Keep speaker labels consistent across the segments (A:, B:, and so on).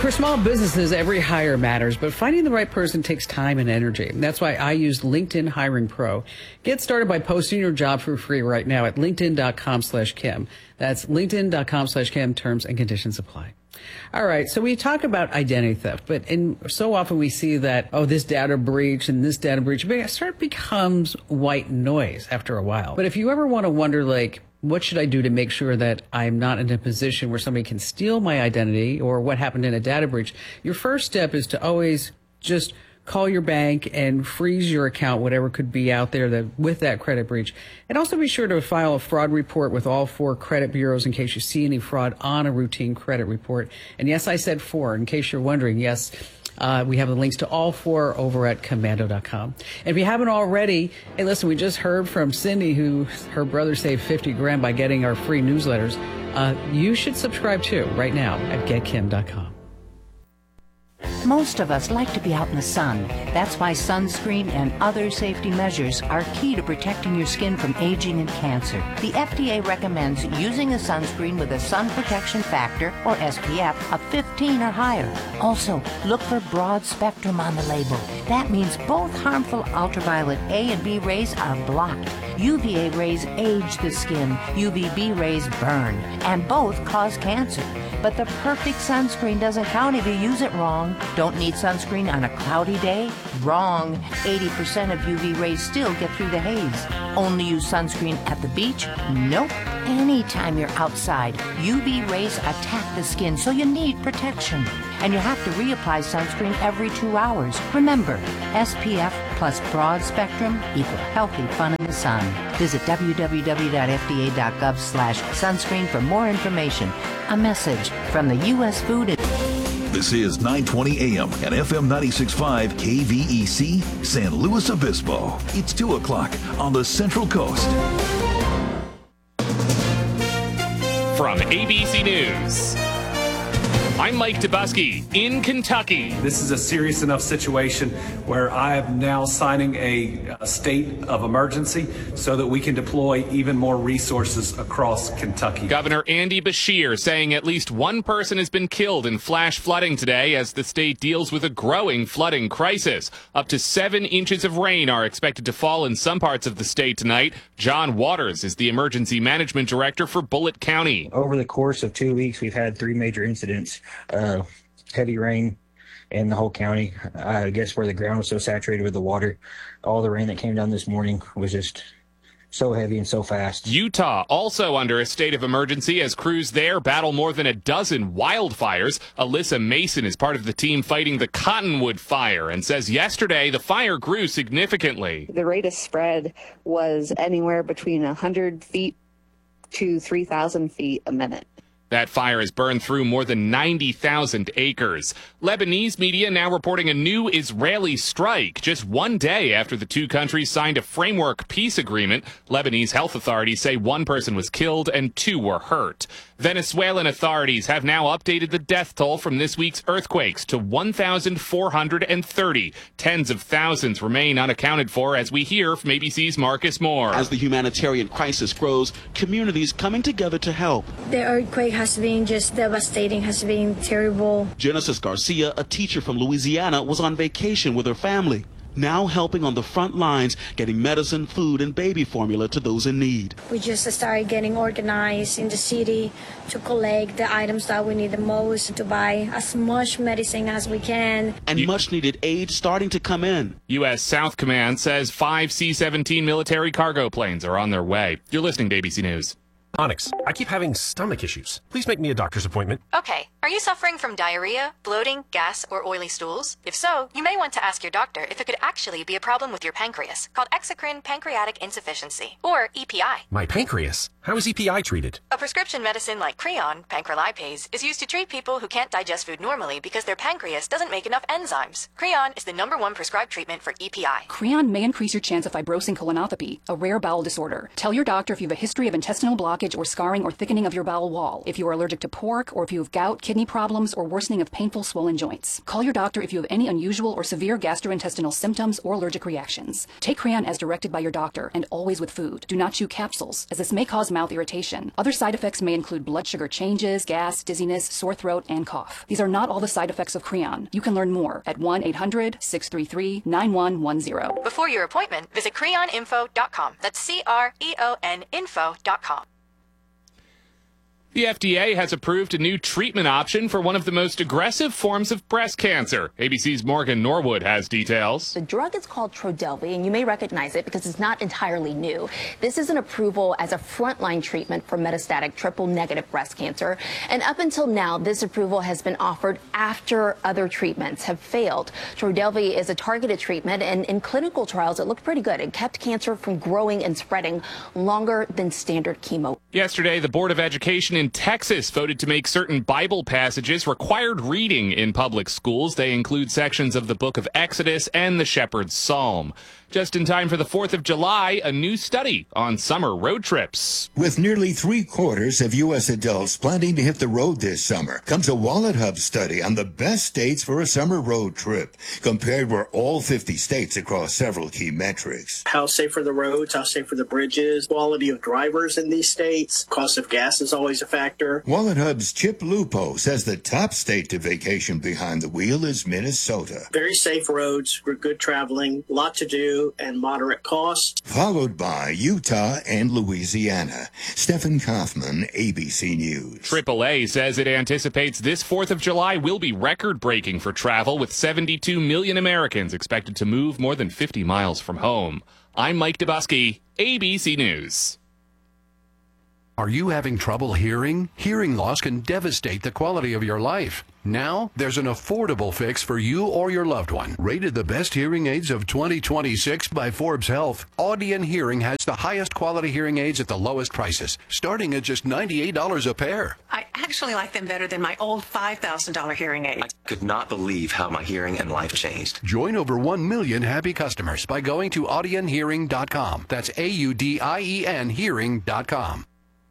A: For small businesses, every hire matters, but finding the right person takes time and energy. That's why I use LinkedIn Hiring Pro. Get started by posting your job for free right now at linkedin.com/Kim. That's linkedin.com/Kim. Terms and conditions apply. All right. So we talk about identity theft, but so often we see that, this data breach and this data breach, it sort of becomes white noise after a while. But if you ever want to wonder, what should I do to make sure that I'm not in a position where somebody can steal my identity or what happened in a data breach? Your first step is to always just call your bank and freeze your account, whatever could be out there with that credit breach. And also be sure to file a fraud report with all 4 credit bureaus in case you see any fraud on a routine credit report. And yes, I said 4, in case you're wondering. Yes, we have the links to all 4 over at Komando.com. And if you haven't already, hey, listen, we just heard from Cindy, who her brother saved 50 grand by getting our free newsletters. You should subscribe too right now at GetKim.com.
B: Most of us like to be out in the sun. That's why sunscreen and other safety measures are key to protecting your skin from aging and cancer. The FDA recommends using a sunscreen with a sun protection factor, or SPF, of 15 or higher. Also, look for broad spectrum on the label. That means both harmful ultraviolet A and B rays are blocked. UVA rays age the skin, UVB rays burn, and both cause cancer. But the perfect sunscreen doesn't count if you use it wrong. Don't need sunscreen on a cloudy day? Wrong. 80% of UV rays still get through the haze. Only use sunscreen at the beach? Nope. Anytime you're outside, UV rays attack the skin, so you need protection. And you have to reapply sunscreen every 2 hours. Remember, SPF plus broad spectrum equal healthy fun in the sun. Visit www.fda.gov/sunscreen for more information. A message from the U.S. Food and...
C: This is 920 AM and FM 96.5 KVEC, San Luis Obispo. It's 2 o'clock on the Central Coast.
D: From ABC News, I'm Mike Dubusky in Kentucky.
E: This is a serious enough situation where I am now signing a state of emergency so that we can deploy even more resources across Kentucky.
D: Governor Andy Beshear saying at least 1 person has been killed in flash flooding today as the state deals with a growing flooding crisis. Up to 7 inches of rain are expected to fall in some parts of the state tonight. John Waters is the emergency management director for Bullitt County.
F: Over the course of 2 weeks, we've had 3 major incidents. Heavy rain in the whole county. I guess where the ground was so saturated with the water, all the rain that came down this morning was just so heavy and so fast.
D: Utah also under a state of emergency as crews there battle more than a dozen wildfires. Alyssa Mason is part of the team fighting the Cottonwood fire and says yesterday the fire grew significantly.
G: The rate of spread was anywhere between 100 feet to 3,000 feet a minute.
D: That fire has burned through more than 90,000 acres. Lebanese media now reporting a new Israeli strike just 1 day after the 2 countries signed a framework peace agreement. Lebanese health authorities say 1 person was killed and 2 were hurt. Venezuelan authorities have now updated the death toll from this week's earthquakes to 1,430. Tens of thousands remain unaccounted for as we hear from ABC's Marcus Moore.
H: As the humanitarian crisis grows, communities coming together to help.
I: The earthquake has been just devastating, has been terrible.
H: Genesis Garcia, a teacher from Louisiana, was on vacation with her family, now helping on the front lines, getting medicine, food, and baby formula to those in need.
I: We just started getting organized in the city to collect the items that we need the most, to buy as much medicine as we can.
H: And much needed aid starting to come in.
D: U.S. South Command says 5 C-17 military cargo planes are on their way. You're listening to ABC News.
J: Onyx, I keep having stomach issues. Please make me a doctor's appointment.
K: Okay. Are you suffering from diarrhea, bloating, gas, or oily stools? If so, you may want to ask your doctor if it could actually be a problem with your pancreas, called exocrine pancreatic insufficiency, or EPI.
J: My pancreas? How is EPI treated?
K: A prescription medicine like Creon, pancrelipase, is used to treat people who can't digest food normally because their pancreas doesn't make enough enzymes. Creon is the #1 prescribed treatment for EPI.
L: Creon may increase your chance of fibrosing colonopathy, a rare bowel disorder. Tell your doctor if you have a history of intestinal blockage or scarring or thickening of your bowel wall, if you are allergic to pork, or if you have gout, kidney problems, or worsening of painful swollen joints. Call your doctor if you have any unusual or severe gastrointestinal symptoms or allergic reactions. Take Creon as directed by your doctor and always with food. Do not chew capsules, as this may cause mouth irritation. Other side effects may include blood sugar changes, gas, dizziness, sore throat, and cough. These are not all the side effects of Creon. You can learn more at 1-800-633-9110.
K: Before your appointment, visit creoninfo.com. That's CREON info.com.
D: The FDA has approved a new treatment option for one of the most aggressive forms of breast cancer. ABC's Morgan Norwood has details.
M: The drug is called Trodelvy, and you may recognize it because it's not entirely new. This is an approval as a frontline treatment for metastatic triple-negative breast cancer. And up until now, this approval has been offered after other treatments have failed. Trodelvy is a targeted treatment, and in clinical trials, it looked pretty good. It kept cancer from growing and spreading longer than standard chemo.
D: Yesterday, the Board of Education in Texas voted to make certain Bible passages required reading in public schools. They include sections of the book of Exodus and the Shepherd's Psalm. Just in time for the 4th of July, a new study on summer road trips.
N: With nearly 3/4 of U.S. adults planning to hit the road this summer, comes a WalletHub study on the best states for a summer road trip, compared with all 50 states across several key metrics.
O: How safe are the roads? How safe are the bridges? Quality of drivers in these states? Cost of gas is always a factor.
N: WalletHub's Chip Lupo says the top state to vacation behind the wheel is Minnesota.
O: Very safe roads for good traveling, a lot to do, and moderate cost.
N: Followed by Utah and Louisiana. Stephen Kaufman, ABC News.
D: AAA says it anticipates this 4th of July will be record-breaking for travel, with 72 million Americans expected to move more than 50 miles from home. I'm Mike Dubusky, ABC News.
P: Are you having trouble hearing? Hearing loss can devastate the quality of your life. Now, there's an affordable fix for you or your loved one. Rated the best hearing aids of 2026 by Forbes Health, Audion Hearing has the highest quality hearing aids at the lowest prices, starting at just $98 a pair.
Q: I actually like them better than my old $5,000 hearing aid.
R: I could not believe how my hearing and life changed.
P: Join over 1 million happy customers by going to audionhearing.com. That's AUDIEN hearing.com.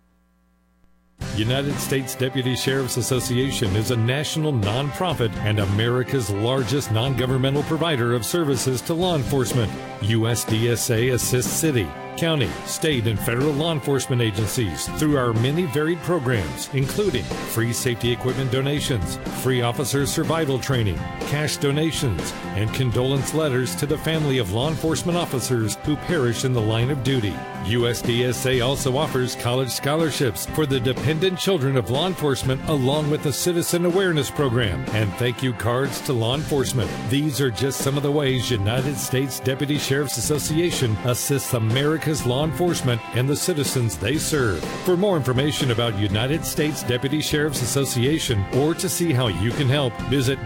S: United States Deputy Sheriff's Association is a national nonprofit and America's largest non-governmental provider of services to law enforcement. USDSA assists city, county, state, and federal law enforcement agencies through our many varied programs, including free safety equipment donations, free officer survival training, cash donations, and condolence letters to the family of law enforcement officers who perish in the line of duty. USDSA also offers college scholarships for the dependent children of law enforcement, along with a citizen awareness program and thank you cards to law enforcement. These are just some of the ways United States Deputy Sheriff's Association assists America's law enforcement and the citizens they serve. For more information about United States Deputy Sheriff's Association or to see how you can help, visit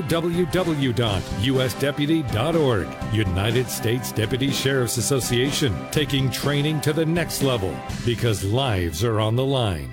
S: www.usdeputy.org. United States Deputy Sheriff's Association, taking training to the next level because lives are on the line.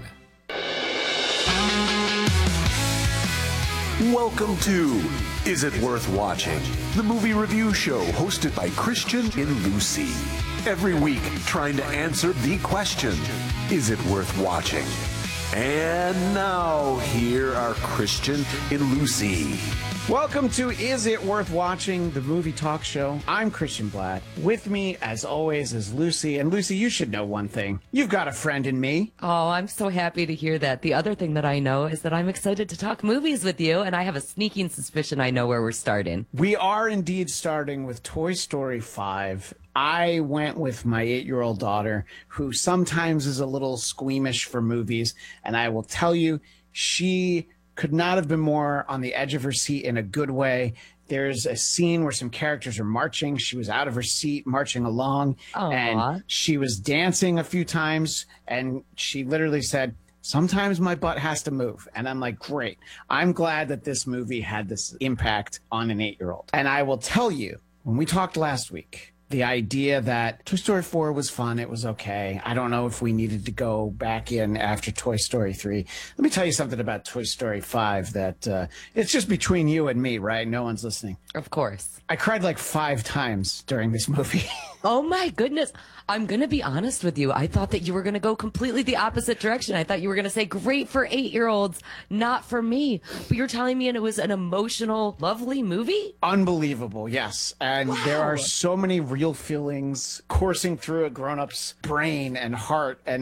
T: Welcome to Is It Worth Watching? The movie review show hosted by Christian and Lucy. Every week, trying to answer the question, is it worth watching? And now, here are Christian and Lucy.
U: Welcome to Is It Worth Watching, the movie talk show. I'm Christian Blatt. With me, as always, is Lucy. And Lucy, you should know one thing. You've got a friend in me.
V: Oh, I'm so happy to hear that. The other thing that I know is that I'm excited to talk movies with you, and I have a sneaking suspicion I know where we're starting.
U: We are indeed starting with Toy Story 5. I went with my 8-year-old daughter, who sometimes is a little squeamish for movies, and I will tell you, she could not have been more on the edge of her seat in a good way. There's a scene where some characters are marching. She was out of her seat, marching along, and she was dancing a few times, and she literally said, sometimes my butt has to move. And I'm like, great. I'm glad that this movie had this impact on an 8-year-old. And I will tell you, when we talked last week, the idea that Toy Story 4 was fun, it was okay. I don't know if we needed to go back in after Toy Story 3. Let me tell you something about Toy Story 5 that it's just between you and me, right? No one's listening.
V: Of course.
U: I cried like 5 times during this movie.
V: Oh my goodness. I'm going to be honest with you. I thought that you were going to go completely the opposite direction. I thought you were going to say, great for 8-year-olds, not for me. But you're telling me it was an emotional, lovely movie?
U: Unbelievable, yes. And there are so many real feelings coursing through a grown-up's brain and heart. And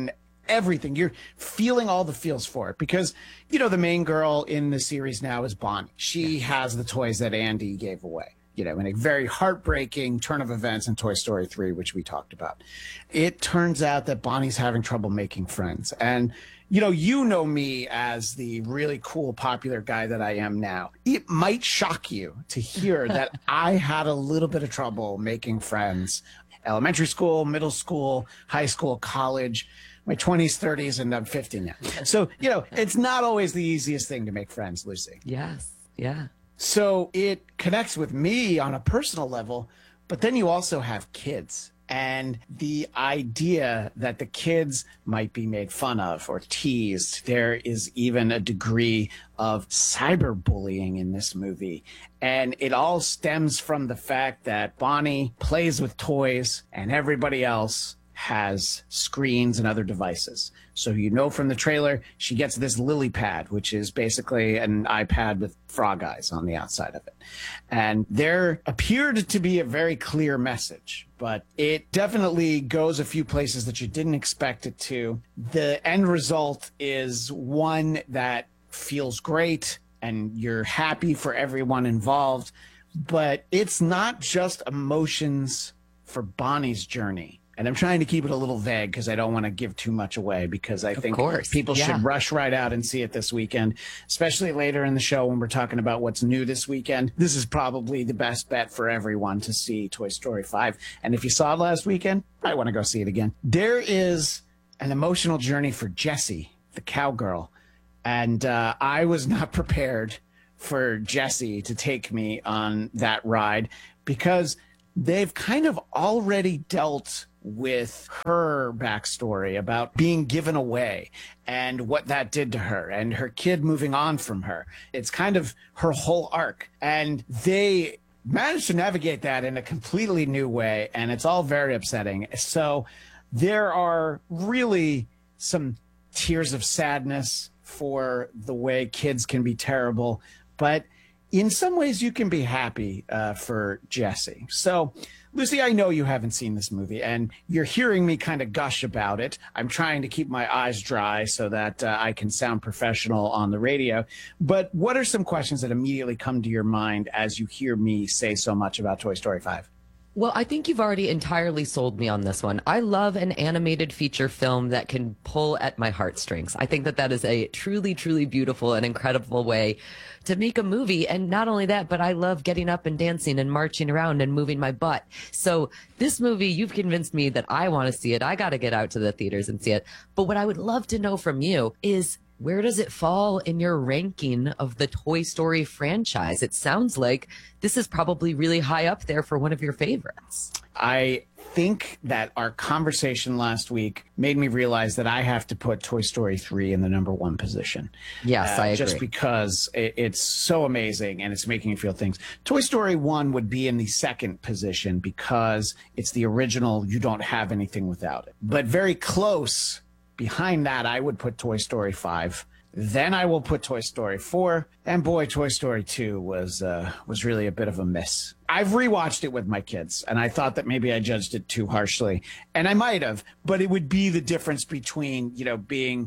U: everything. You're feeling all the feels for it because, you know, the main girl in the series now is Bonnie. She has the toys that Andy gave away, you know, in a very heartbreaking turn of events in Toy Story 3, which we talked about. It turns out that Bonnie's having trouble making friends. And, you know me as the really cool, popular guy that I am now. It might shock you to hear that I had a little bit of trouble making friends. Elementary school, middle school, high school, college, my 20s, 30s, and I'm 50 now. So, it's not always the easiest thing to make friends, Lucy.
V: Yes. Yeah.
U: So it connects with me on a personal level, but then you also have kids. And the idea that the kids might be made fun of or teased. There is even a degree of cyberbullying in this movie. And it all stems from the fact that Bonnie plays with toys and everybody else has screens and other devices. So from the trailer, she gets this lily pad, which is basically an iPad with frog eyes on the outside of it. And there appeared to be a very clear message, but it definitely goes a few places that you didn't expect it to. The end result is one that feels great and you're happy for everyone involved, but it's not just emotions for Bonnie's journey. And I'm trying to keep it a little vague because I don't want to give too much away because I think people should rush right out and see it this weekend, especially later in the show when we're talking about what's new this weekend. This is probably the best bet for everyone to see Toy Story 5. And if you saw it last weekend, I want to go see it again. There is an emotional journey for Jessie, the cowgirl. And I was not prepared for Jessie to take me on that ride because they've kind of already dealt with her backstory about being given away and what that did to her and her kid moving on from her. It's kind of her whole arc. And they managed to navigate that in a completely new way. And it's all very upsetting. So there are really some tears of sadness for the way kids can be terrible. But in some ways, you can be happy for Jessie. So, Lucy, I know you haven't seen this movie, and you're hearing me kind of gush about it. I'm trying to keep my eyes dry so that I can sound professional on the radio. But what are some questions that immediately come to your mind as you hear me say so much about Toy Story 5?
V: Well, I think you've already entirely sold me on this one. I love an animated feature film that can pull at my heartstrings. I think that is a truly, truly beautiful and incredible way to make a movie. And not only that, but I love getting up and dancing and marching around and moving my butt. So this movie, you've convinced me that I want to see it. I got to get out to the theaters and see it. But what I would love to know from you is, where does it fall in your ranking of the Toy Story franchise? It sounds like this is probably really high up there for one of your favorites.
U: I think that our conversation last week made me realize that I have to put Toy Story 3 in the #1 position.
V: Yes, I agree.
U: Just because it's so amazing and it's making me feel things. Toy Story 1 would be in the second position because it's the original. You don't have anything without it. But very close behind that, I would put Toy Story 5. Then I will put Toy Story 4. And boy, Toy Story 2 was really a bit of a miss. I've rewatched it with my kids, and I thought that maybe I judged it too harshly. And I might have, but it would be the difference between, being,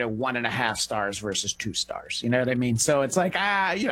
U: 1.5 stars versus 2 stars. You know what I mean? So it's like,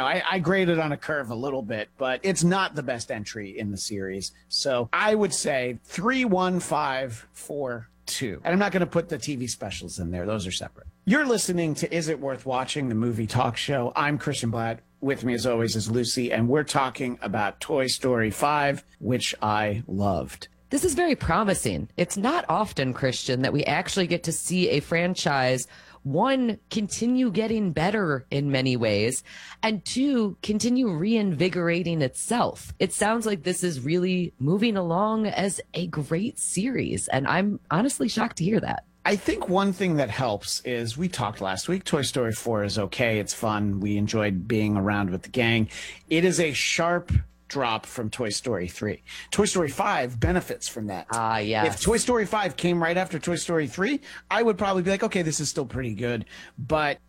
U: I graded on a curve a little bit, but it's not the best entry in the series. So I would say 3, 1, 5, 4, 2. And I'm not going to put the TV specials in there. Those are separate. You're listening to Is It Worth Watching, the movie talk show. I'm Christian Blatt. With me, as always, is Lucy, and we're talking about Toy Story 5, which I loved.
V: This is very promising. It's not often, Christian, that we actually get to see a franchise, one, continue getting better in many ways, and two, continue reinvigorating itself. It sounds like this is really moving along as a great series, and I'm honestly shocked to hear that.
U: I think one thing that helps is, we talked last week, Toy Story 4 is okay. It's fun. We enjoyed being around with the gang. It is a sharp drop from Toy Story 3. Toy Story 5 benefits from that.
V: Yes.
U: If Toy Story 5 came right after Toy Story 3, I would probably be like, okay, this is still pretty good. But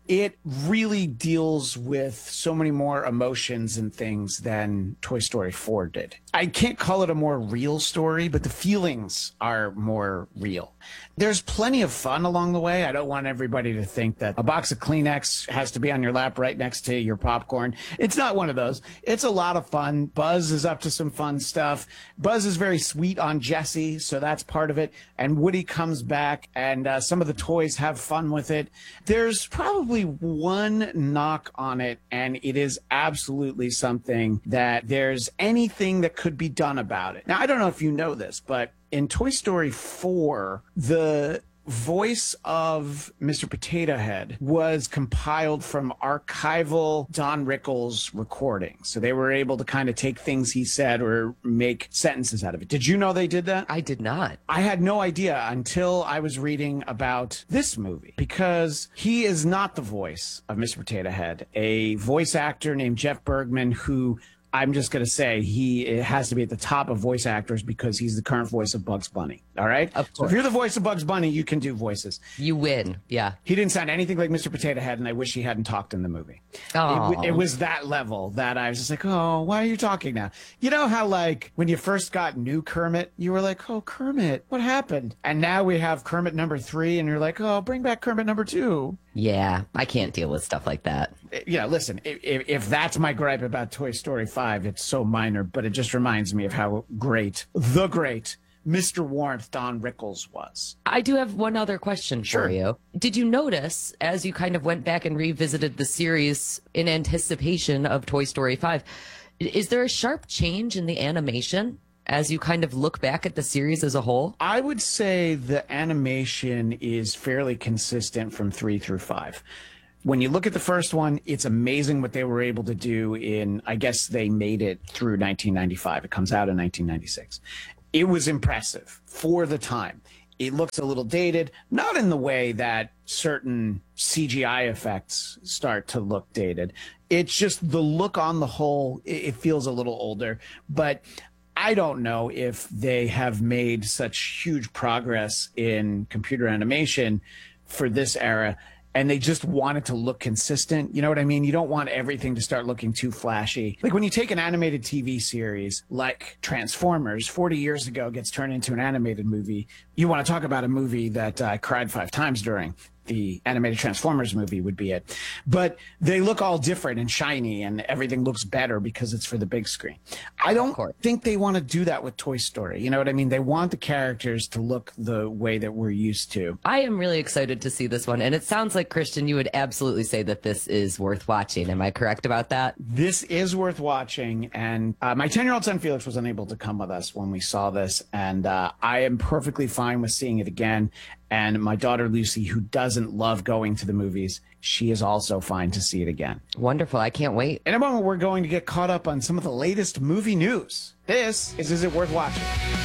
U: it really deals with so many more emotions and things than Toy Story 4 did. I can't call it a more real story, but the feelings are more real. There's plenty of fun along the way. I don't want everybody to think that a box of Kleenex has to be on your lap right next to your popcorn. It's not one of those. It's a lot of fun. Buzz is up to some fun stuff. Buzz is very sweet on Jessie, so that's part of it. And Woody comes back, and some of the toys have fun with it. There's probably one knock on it, and it is absolutely something that there's anything that could be done about it. Now, I don't know if you know this, but in Toy Story 4, the voice of Mr. Potato Head was compiled from archival Don Rickles recordings. So they were able to kind of take things he said or make sentences out of it. Did you know they did that?
V: I did not.
U: I had no idea until I was reading about this movie, because he is not the voice of Mr. Potato Head. A voice actor named Jeff Bergman, who I'm just going to say he has to be at the top of voice actors because he's the current voice of Bugs Bunny. All right?
V: Of course.
U: So if you're the voice of Bugs Bunny, you can do voices.
V: You win. Yeah.
U: He didn't sound anything like Mr. Potato Head, and I wish he hadn't talked in the movie.
V: Oh.
U: It was that level that I was just like, oh, why are you talking now? You know how, like, when you first got new Kermit, you were like, oh, Kermit, what happened? And now we have Kermit number 3, and you're like, oh, bring back Kermit number 2.
V: Yeah, I can't deal with stuff like that.
U: Yeah, listen, if that's my gripe about Toy Story 5, it's so minor, but it just reminds me of how great, the great Mr. Warmth Don Rickles was.
V: I do have one other question for you. Did you notice, as you kind of went back and revisited the series in anticipation of Toy Story 5, is there a sharp change in the animation as you kind of look back at the series as a whole?
U: I would say the animation is fairly consistent from 3 through 5. When you look at the first one, it's amazing what they were able to do in, I guess they made it through 1995. It comes out in 1996. It was impressive for the time. It looks a little dated, not in the way that certain CGI effects start to look dated. It's just the look on the whole, it feels a little older, but I don't know if they have made such huge progress in computer animation for this era, and they just want it to look consistent. You know what I mean? You don't want everything to start looking too flashy. Like when you take an animated TV series like Transformers, 40 years ago gets turned into an animated movie. You want to talk about a movie that I cried 5 times during. The animated Transformers movie would be it. But they look all different and shiny, and everything looks better because it's for the big screen. I don't think they want to do that with Toy Story. You know what I mean? They want the characters to look the way that we're used to.
V: I am really excited to see this one. And it sounds like, Christian, you would absolutely say that this is worth watching. Am I correct about that?
U: This is worth watching. And my 10-year-old son, Felix, was unable to come with us when we saw this. And I am perfectly fine with seeing it again. And my daughter, Lucy, who doesn't love going to the movies, she is also fine to see it again.
V: Wonderful. I can't wait.
U: In a moment, we're going to get caught up on some of the latest movie news. This is Is It Worth Watching?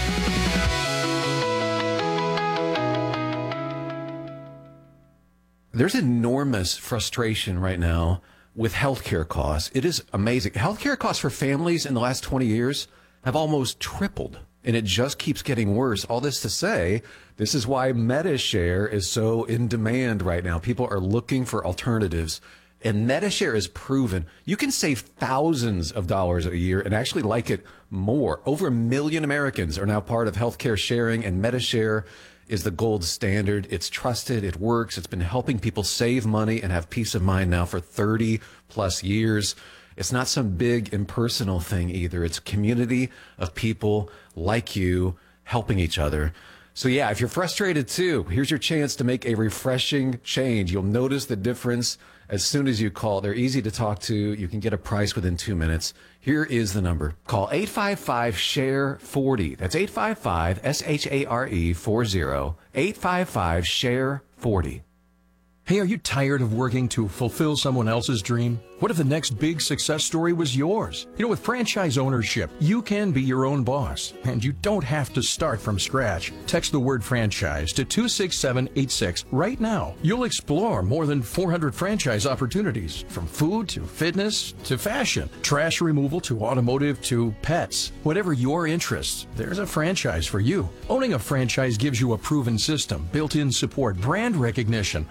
J: There's enormous frustration right now with healthcare costs. It is amazing. Healthcare costs for families in the last 20 years have almost tripled, and it just keeps getting worse. All this to say, this is why MediShare is so in demand right now. People are looking for alternatives, and MediShare is proven you can save thousands of dollars a year and actually like it more. Over 1 million Americans are now part of healthcare sharing, and MediShare is the gold standard. It's trusted. It works. It's been helping people save money and have peace of mind now for 30 plus years. It's not some big impersonal thing either. It's a community of people like you helping each other. So yeah, if you're frustrated too, here's your chance to make a refreshing change. You'll notice the difference as soon as you call. They're easy to talk to. You can get a price within 2 minutes. Here is the number. Call 855-SHARE-40. That's 855-SHARE-40. 855-SHARE-40.
A: Hey, are you tired of working to fulfill someone else's dream? What if the next big success story was yours? You know, with franchise ownership, you can be your own boss, and you don't have to start from scratch. Text the word franchise to 26786 right now. You'll explore more than 400 franchise opportunities, from food to fitness to fashion, trash removal to automotive to pets. Whatever your interests, there's a franchise for you. Owning a franchise gives you a proven system, built-in support, brand recognition, everything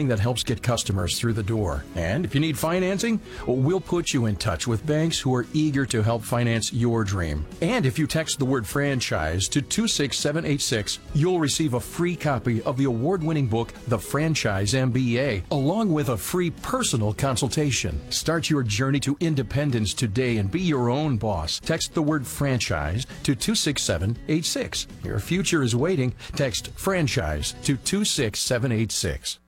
A: something that helps get customers through the door. And if you need financing, we'll put you in touch with banks who are eager to help finance your dream. And if you text the word franchise to 26786, you'll receive a free copy of the award-winning book, The Franchise MBA, along with a free personal consultation. Start your journey to independence today and be your own boss. Text the word franchise to 26786. Your future is waiting. Text franchise to 26786.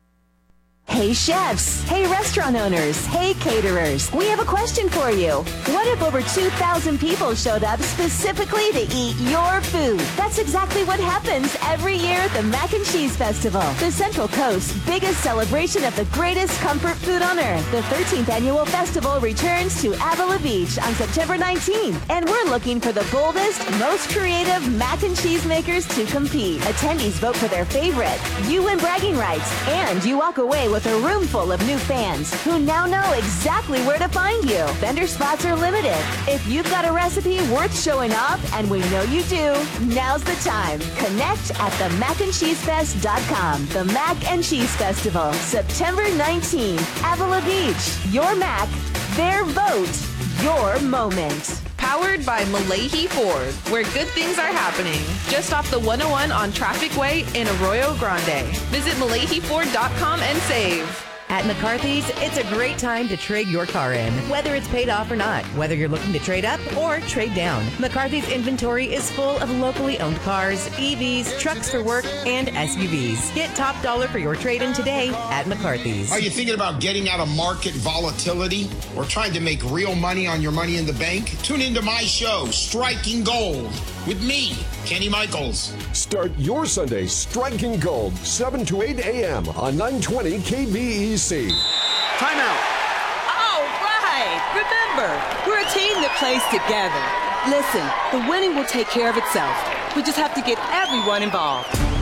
B: Hey chefs, hey restaurant owners, hey caterers, we have a question for you. What if over 2,000 people showed up specifically to eat your food? That's exactly what happens every year at the Mac and Cheese Festival, the Central Coast's biggest celebration of the greatest comfort food on earth. The 13th annual festival returns to Avila Beach on September 19th, and we're looking for the boldest, most creative mac and cheese makers to compete. Attendees vote for their favorite. You win bragging rights, and you walk away with a room full of new fans who now know exactly where to find you. Vendor spots are limited. If you've got a recipe worth showing off, and we know you do, now's the time. Connect at themacandcheesefest.com. The Mac and Cheese Festival, September 19th, Avila Beach. Your Mac, their vote, your moment.
C: Powered by Malahi Ford, where good things are happening. Just off the 101 on Traffic Way in Arroyo Grande. Visit MalahiFord.com and save.
V: At McCarthy's, it's a great time to trade your car in, whether it's paid off or not, whether you're looking to trade up or trade down. McCarthy's inventory is full of locally owned cars, EVs, trucks for work, and SUVs. Get top dollar for your trade-in today at McCarthy's.
W: Are you thinking about getting out of market volatility or trying to make real money on your money in the bank? Tune into my show, Striking Gold, with me, Kenny Michaels.
X: Start your Sunday striking gold, 7 to 8 a.m. on 920 KBEC.
Y: Timeout. All right. Remember, we're a team that plays together. Listen, the winning will take care of itself. We just have to get everyone involved.